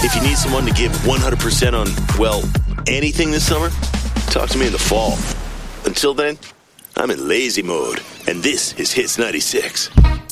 If you need someone to give 100% on, well, anything this summer, talk to me in the fall. Until then, I'm in lazy mode, and this is Hits 96.